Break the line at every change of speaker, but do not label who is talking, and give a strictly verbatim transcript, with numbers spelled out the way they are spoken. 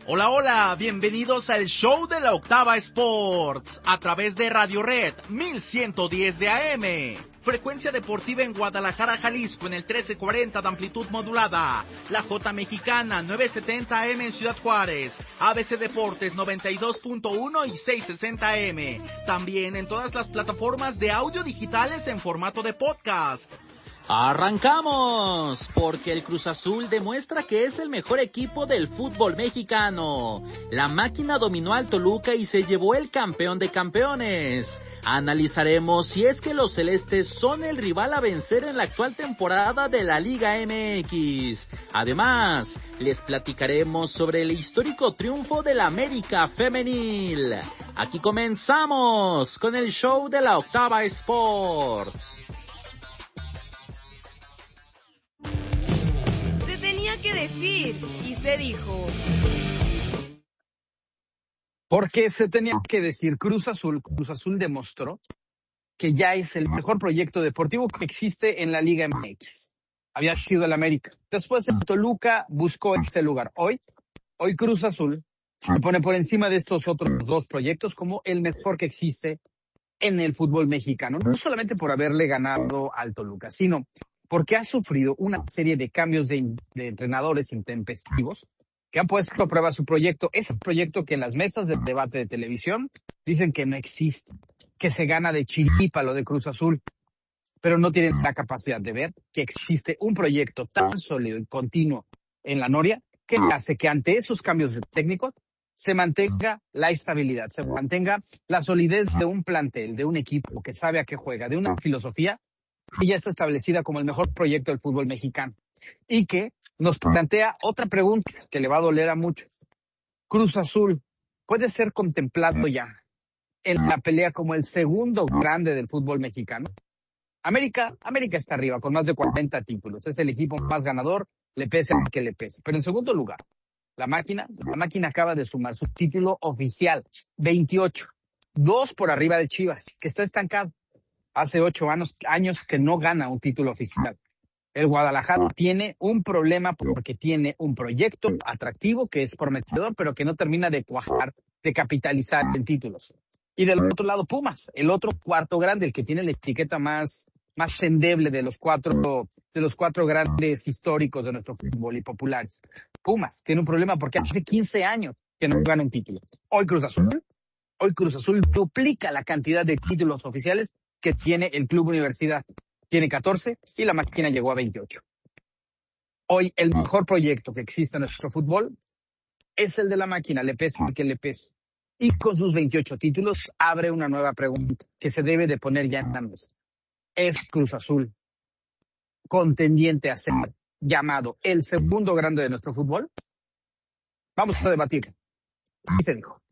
Hola, hola, bienvenidos al show de la Octava Sports, a través de Radio Red mil ciento diez de A M. Frecuencia deportiva en Guadalajara, Jalisco, en el trece cuarenta de amplitud modulada. La J Mexicana, novecientos setenta A M en Ciudad Juárez. A B C Deportes, noventa y dos punto uno y seiscientos sesenta A M. También en todas las plataformas de audio digitales en formato de podcast.
¡Arrancamos! Porque el Cruz Azul demuestra que es el mejor equipo del fútbol mexicano. La máquina dominó al Toluca y se llevó el campeón de campeones. Analizaremos si es que los celestes son el rival a vencer en la actual temporada de la Liga M X. Además, les platicaremos sobre el histórico triunfo de la América Femenil. Aquí comenzamos con el show de la Octava Sports.
Tenía que decir y se dijo.
Porque se tenía que decir, Cruz Azul, Cruz Azul demostró que ya es el mejor proyecto deportivo que existe en la Liga M X. Había sido el América. Después el Toluca buscó ese lugar. Hoy, hoy Cruz Azul se pone por encima de estos otros dos proyectos como el mejor que existe en el fútbol mexicano. No solamente por haberle ganado al Toluca, sino porque ha sufrido una serie de cambios de, de entrenadores intempestivos que han puesto a prueba su proyecto. Ese proyecto que en las mesas de debate de televisión dicen que no existe, que se gana de chiripa lo de Cruz Azul, pero no tienen la capacidad de ver que existe un proyecto tan sólido y continuo en la Noria que hace que ante esos cambios de técnicos se mantenga la estabilidad, se mantenga la solidez de un plantel, de un equipo que sabe a qué juega, de una filosofía y ya está establecida como el mejor proyecto del fútbol mexicano. Y que nos plantea otra pregunta que le va a doler a muchos. Cruz Azul puede ser contemplado ya en la pelea como el segundo grande del fútbol mexicano. América, América está arriba con más de cuarenta títulos. Es el equipo más ganador, le pese al que le pese. Pero en segundo lugar, la máquina, la máquina acaba de sumar su título oficial, veintiocho. Dos por arriba de Chivas, que está estancado. Hace ocho años, años que no gana un título oficial. El Guadalajara tiene un problema porque tiene un proyecto atractivo que es prometedor, pero que no termina de cuajar, de capitalizar en títulos. Y del otro lado, Pumas, el otro cuarto grande, el que tiene la etiqueta más, más endeble de los cuatro, de los cuatro grandes históricos de nuestro fútbol y populares. Pumas tiene un problema porque hace quince años que no gana un título. Hoy Cruz Azul, hoy Cruz Azul duplica la cantidad de títulos oficiales que tiene el Club Universidad. Tiene catorce y la máquina llegó a veintiocho. Hoy el mejor proyecto que existe en nuestro fútbol es el de la máquina, le pese al que le pese. Y con sus veintiocho títulos abre una nueva pregunta que se debe de poner ya en la mesa. ¿Es Cruz Azul contendiente a ser llamado el segundo grande de nuestro fútbol? Vamos a debatir. Y se dijo.